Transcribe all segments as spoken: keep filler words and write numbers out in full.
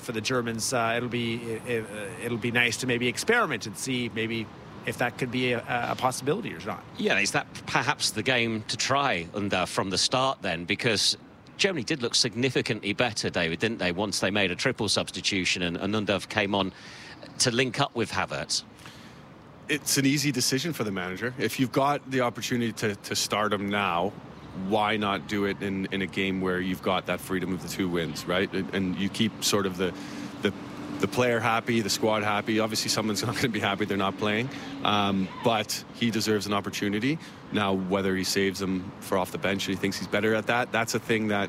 for the Germans, uh, it'll be it, it'll be nice to maybe experiment and see maybe if that could be a, a possibility or not. Yeah, is that perhaps the game to try under from the start then? Because Germany did look significantly better, David, didn't they, once they made a triple substitution and, and Undav came on to link up with Havertz? It's an easy decision for the manager. If you've got the opportunity to, to start him now, why not do it in, in a game where you've got that freedom of the two wins, right? And, and you keep sort of the, the the player happy, the squad happy. Obviously, someone's not going to be happy they're not playing, um, but he deserves an opportunity. Now, whether he saves them for off the bench and he thinks he's better at that, that's a thing that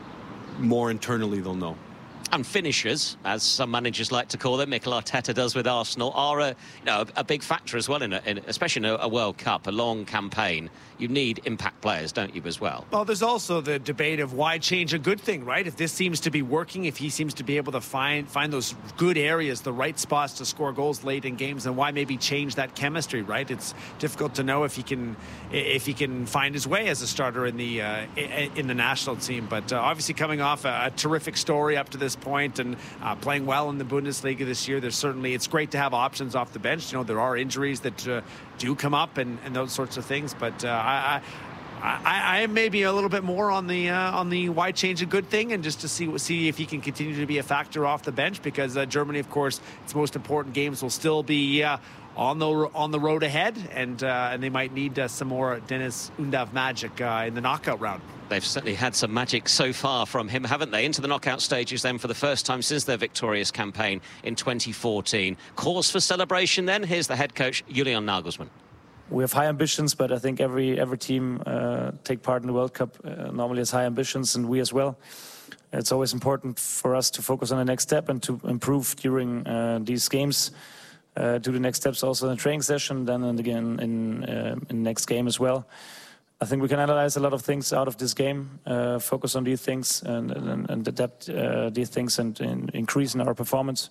more internally they'll know. And finishers, as some managers like to call them, Mikel Arteta does with Arsenal, are a, you know, a big factor as well, in, a, in especially in a, a World Cup, a long campaign. You need impact players, don't you, as well? Well, there's also the debate of why change a good thing, right? If this seems to be working, if he seems to be able to find find those good areas, the right spots to score goals late in games, then why maybe change that chemistry, right? It's difficult to know if he can if he can find his way as a starter in the uh, in the national team. But uh, obviously, coming off a, a terrific story up to this point and uh, playing well in the Bundesliga this year, there's certainly it's great to have options off the bench. You know, there are injuries that uh, do come up and, and those sorts of things, but uh, I, I, I am maybe a little bit more on the uh, on the why change a good thing, and just to see see if he can continue to be a factor off the bench, because uh, Germany, of course, its most important games will still be uh, on the on the road ahead, and uh, and they might need uh, some more Dennis Undav magic uh, in the knockout round. They've certainly had some magic so far from him, haven't they? Into the knockout stages then for the first time since their victorious campaign in twenty fourteen. Cause for celebration then? Here's the head coach, Julian Nagelsmann. We have high ambitions, but I think every every team uh, take part in the World Cup uh, normally has high ambitions, and we as well. It's always important for us to focus on the next step and to improve during uh, these games. Uh, do the next steps also in the training session, then and again in uh, in the next game as well. I think we can analyze a lot of things out of this game, uh, focus on these things and, and, and adapt uh, these things and, and increase in our performance.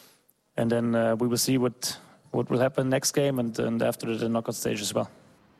And then uh, we will see what what will happen next game and, and after the knockout stage as well.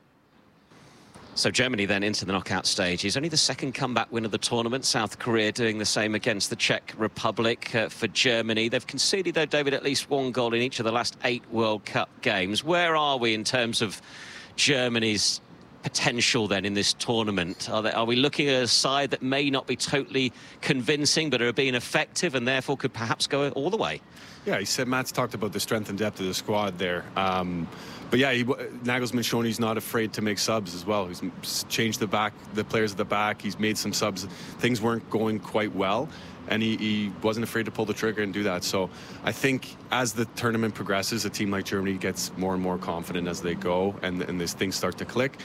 So Germany then into the knockout stages. Only the second comeback win of the tournament. South Korea doing the same against the Czech Republic uh, for Germany. They've conceded, though, David, at least one goal in each of the last eight World Cup games. Where are we in terms of Germany's potential then in this tournament? Are, they, are we looking at a side that may not be totally convincing but are being effective and therefore could perhaps go all the way? Yeah, he said, Matt's talked about the strength and depth of the squad there. Um, but yeah, he, Nagelsmann's shown he's not afraid to make subs as well. He's changed the back, the players at the back. He's made some subs. Things weren't going quite well, and he, he wasn't afraid to pull the trigger and do that. So I think as the tournament progresses, a team like Germany gets more and more confident as they go, and, and these things start to click.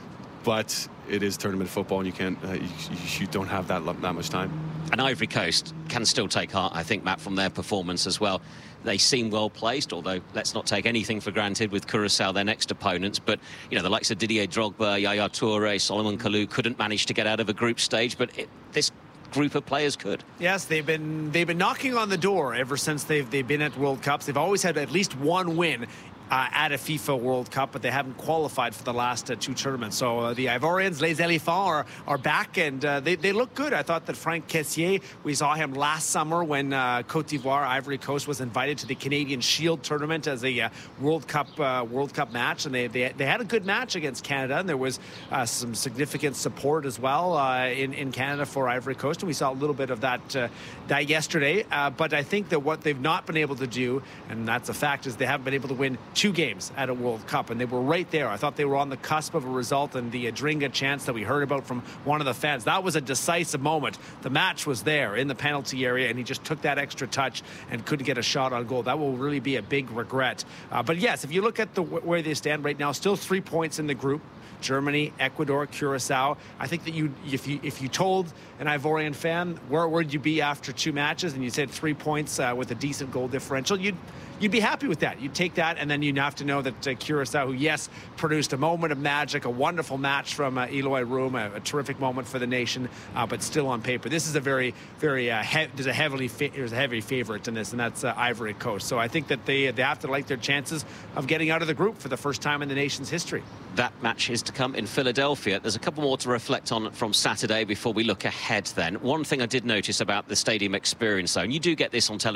But it is tournament football, and you can't, uh, you, you don't have that that much time. And Ivory Coast can still take heart, I think, Matt, from their performance as well. They seem well placed, although let's not take anything for granted with Curacao, their next opponents. But, you know, the likes of Didier Drogba, Yaya Toure, Solomon Kalou couldn't manage to get out of a group stage, but it, this group of players could. Yes, they've been they've been knocking on the door ever since they've they've been at World Cups. They've always had at least one win Uh, at a FIFA World Cup, but they haven't qualified for the last uh, two tournaments. So uh, the Ivorians, les Éléphants, are, are back, and uh, they, they look good. I thought that Franck Kessié, we saw him last summer when uh, Côte d'Ivoire, Ivory Coast, was invited to the Canadian Shield tournament as a uh, World Cup uh, World Cup match, and they, they they had a good match against Canada, and there was uh, some significant support as well uh, in, in Canada for Ivory Coast, and we saw a little bit of that, uh, that yesterday. Uh, but I think that what they've not been able to do, and that's a fact, is they haven't been able to win two games at a World Cup, and they were right there. I thought they were on the cusp of a result, and the Adringa chance that we heard about from one of the fans, that was a decisive moment. The match was there in the penalty area, and he just took that extra touch and couldn't get a shot on goal. That will really be a big regret. Uh, but yes, if you look at the where they stand right now, still three points in the group. Germany, Ecuador, Curacao. I think that you, if you if you told an Ivorian fan where would you be after two matches, and you said three points uh, with a decent goal differential, you'd you'd be happy with that. You'd take that, and then you'd have to know that uh, Curacao, who yes produced a moment of magic, a wonderful match from uh, Eloy Room, a, a terrific moment for the nation, uh, but still on paper, this is a very very uh, he there's a heavily fa there's a heavy favorite in this, and that's uh, Ivory Coast. So I think that they they have to like their chances of getting out of the group for the first time in the nation's history. That match is to come in Philadelphia. There's a couple more to reflect on from Saturday before we look ahead then. One thing I did notice about the stadium experience, though, and you do get this on television